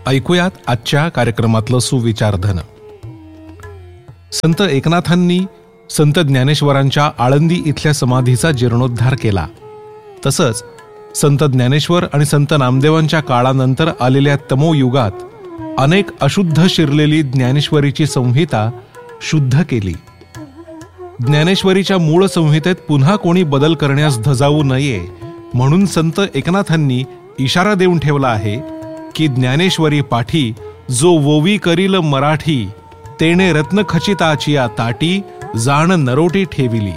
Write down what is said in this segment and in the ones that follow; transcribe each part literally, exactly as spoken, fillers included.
ऐकूयात आजच्या कार्यक्रमातलं सुविचारधन. संत एकनाथांनी संत ज्ञानेश्वरांच्या आळंदी इथल्या समाधीचा जीर्णोद्धार केला. तसंच संत ज्ञानेश्वर आणि संत नामदेवांच्या काळानंतर आलेल्या तमोयुगात अनेक अशुद्ध शिरलेली ज्ञानेश्वरीची संहिता शुद्ध केली. ज्ञानेश्वरीच्या मूळ संहितेत पुन्हा कोणी बदल करण्यास धजावू नये म्हणून संत एकनाथांनी इशारा देऊन ठेवला आहे की ज्ञानेश्वरी पाठी जो वोवी करील मराठी, तेणे रत्न खचिताची या ताटी, जाण नरोटी ठेविली.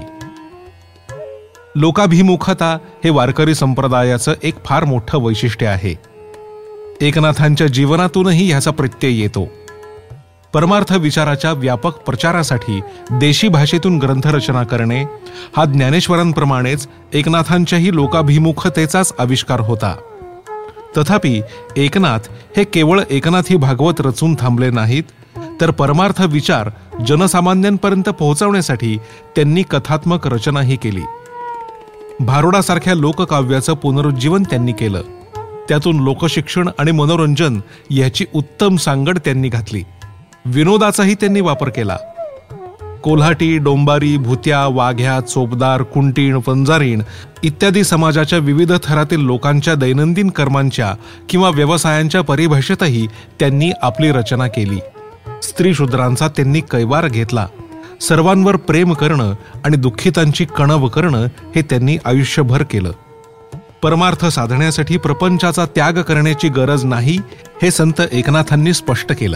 लोकाभिमुखता हे वारकरी संप्रदायाचं एक फार मोठं वैशिष्ट्य आहे. एकनाथांच्या जीवनातूनही ह्याचा प्रत्यय येतो. परमार्थ विचाराच्या व्यापक प्रचारासाठी देशी भाषेतून ग्रंथरचना करणे हा ज्ञानेश्वरांप्रमाणेच एकनाथांच्याही लोकाभिमुखतेचाच आविष्कार होता. तथापि एकनाथ हे केवळ एकनाथी भागवत रचून थांबले नाहीत, तर परमार्थ विचार जनसामान्यांपर्यंत पोहोचवण्यासाठी त्यांनी कथात्मक रचनाही केली. भारुडासारख्या लोककाव्याचं पुनरुज्जीवन त्यांनी केलं. त्यातून लोकशिक्षण आणि मनोरंजन याची उत्तम सांगड त्यांनी घातली. विनोदाचाही त्यांनी वापर केला. कोल्हाटी, डोंबारी, भुत्या, वाघ्या, चोपदार, कुंटीण, वंजारीण इत्यादी समाजाच्या विविध थरातील लोकांच्या दैनंदिन कर्मांच्या किंवा व्यवसायांच्या परिभाषेतही त्यांनी आपली रचना केली. स्त्री शूद्रांचा त्यांनी कैवार घेतला. सर्वांवर प्रेम करणं आणि दुःखितांची कणव करणं हे त्यांनी आयुष्यभर केलं. परमार्थ साधण्यासाठी प्रपंचाचा त्याग करण्याची गरज नाही हे संत एकनाथांनी स्पष्ट केलं.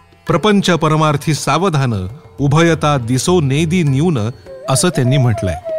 प्रपंच परमार्थी सावधान, उभयता दिसो नेदी न्यून असं त्यांनी म्हटलंय.